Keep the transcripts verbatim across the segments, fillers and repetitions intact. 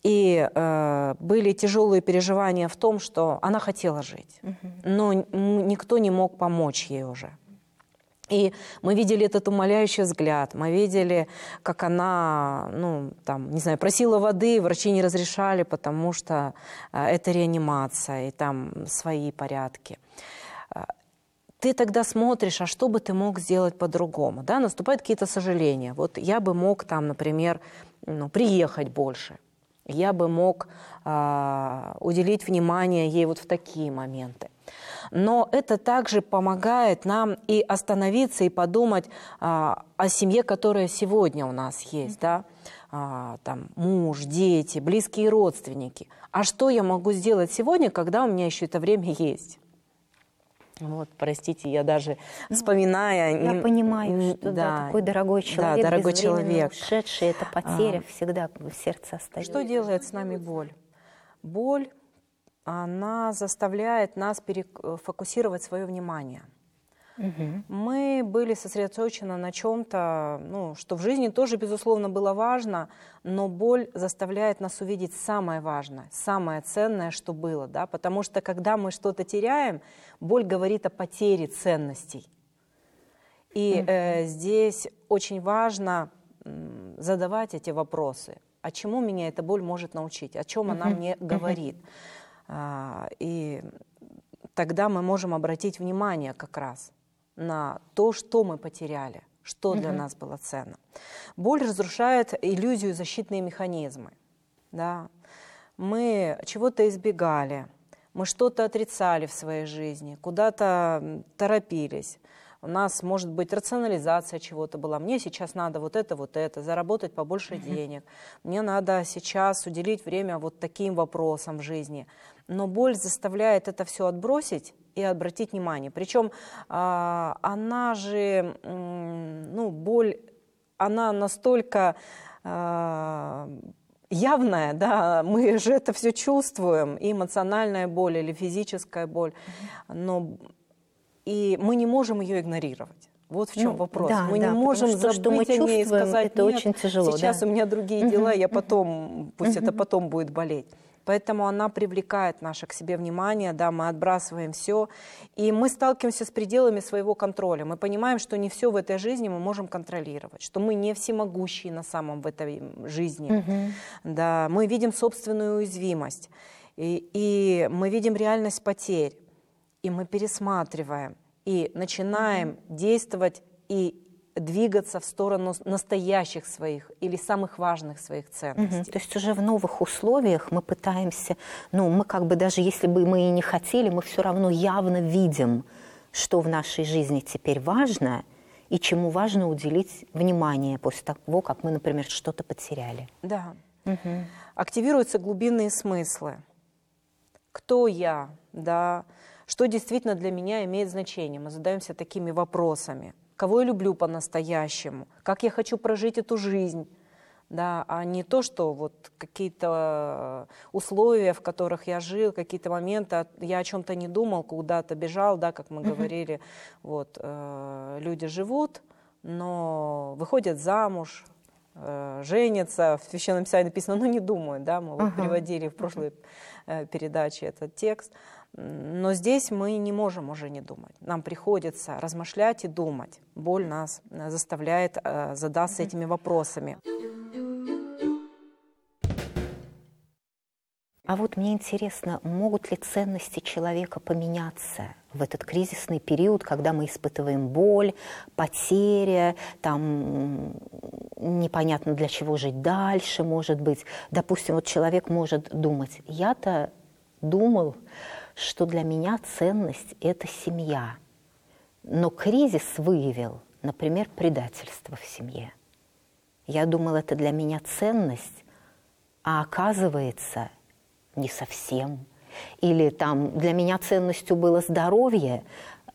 И э, были тяжелые переживания в том, что она хотела жить, угу. но никто не мог помочь ей уже. И мы видели этот умоляющий взгляд, мы видели, как она, ну, там, не знаю, просила воды, врачи не разрешали, потому что э, это реанимация, и там свои порядки. Ты тогда смотришь, а что бы ты мог сделать по-другому, да, наступают какие-то сожаления. Вот я бы мог там, например, ну, приехать больше, я бы мог э, уделить внимание ей вот в такие моменты. Но это также помогает нам и остановиться, и подумать а, о семье, которая сегодня у нас есть, да? а, там, муж, дети, близкие родственники. А что я могу сделать сегодня, когда у меня еще это время есть? Вот, простите, я даже ну, вспоминая... Я понимаю, что да, да, такой дорогой человек, да, дорогой человек. ушедший, эта потеря а, всегда в сердце остается. Что делает с нами боль? Боль... она заставляет нас перефокусировать свое внимание. Угу. Мы были сосредоточены на чем-то, ну, что в жизни тоже, безусловно, было важно, но боль заставляет нас увидеть самое важное, самое ценное, что было. Да? Потому что, когда мы что-то теряем, боль говорит о потере ценностей. И угу. э, здесь очень важно м, задавать эти вопросы. А чему меня эта боль может научить? О чем угу. она мне говорит? И тогда мы можем обратить внимание как раз на то, что мы потеряли, что для угу. нас было ценно. Боль разрушает иллюзию и защитные механизмы. Да? Мы чего-то избегали, мы что-то отрицали в своей жизни, куда-то торопились. У нас, может быть, рационализация чего-то была. Мне сейчас надо вот это, вот это, заработать побольше uh-huh. денег. Мне надо сейчас уделить время вот таким вопросам в жизни. Но боль заставляет это все отбросить и обратить внимание. Причем а, она же, ну, боль, она настолько а, явная, да, мы же это все чувствуем, и эмоциональная боль или физическая боль, uh-huh. но... И мы не можем ее игнорировать. Вот в чем ну, вопрос. Да, мы да, не можем что, забыть что мы о ней и сказать, это нет, очень тяжело, сейчас да. у меня другие дела, я потом, пусть это потом будет болеть. Поэтому она привлекает наше к себе внимание, да, мы отбрасываем все, и мы сталкиваемся с пределами своего контроля. Мы понимаем, что не все в этой жизни мы можем контролировать, что мы не всемогущие на самом в этой жизни. Uh-huh. Да, мы видим собственную уязвимость, и, и мы видим реальность потерь. И мы пересматриваем, и начинаем mm-hmm. действовать и двигаться в сторону настоящих своих или самых важных своих ценностей. Mm-hmm. То есть уже в новых условиях мы пытаемся, ну, мы как бы даже если бы мы и не хотели, мы все равно явно видим, что в нашей жизни теперь важно и чему важно уделить внимание после того, как мы, например, что-то потеряли. Да. Mm-hmm. Активируются глубинные смыслы. Кто я, да, что действительно для меня имеет значение. Мы задаемся такими вопросами. Кого я люблю по-настоящему? Как я хочу прожить эту жизнь? Да, а не то, что вот какие-то условия, в которых я жил, какие-то моменты, я о чем-то не думал, куда-то бежал, да, как мы uh-huh. говорили. Вот, э, люди живут, но выходят замуж, э, женятся. В Священном Писании написано, ну не думают, да, мы uh-huh. вот приводили в прошлой э, передаче этот текст. Но здесь мы не можем уже не думать. Нам приходится размышлять и думать. Боль нас заставляет э, задаться этими вопросами. А вот мне интересно, могут ли ценности человека поменяться в этот кризисный период, когда мы испытываем боль, потеря, там непонятно для чего жить дальше, может быть. Допустим, вот человек может думать, я-то думал, что для меня ценность – это семья. Но кризис выявил, например, предательство в семье. Я думала, это для меня ценность, а оказывается, не совсем. Или там для меня ценностью было здоровье,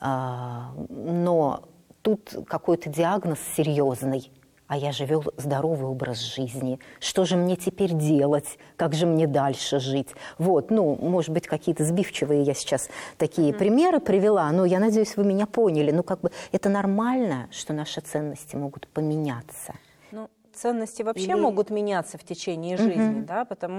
но тут какой-то диагноз серьезный, а я же вел здоровый образ жизни. Что же мне теперь делать? Как же мне дальше жить? Вот, ну, может быть, какие-то сбивчивые я сейчас такие mm-hmm. примеры привела, но я надеюсь, вы меня поняли. Ну, как бы это нормально, что наши ценности могут поменяться. Ну, ценности вообще Или... могут меняться в течение жизни, mm-hmm. да, потому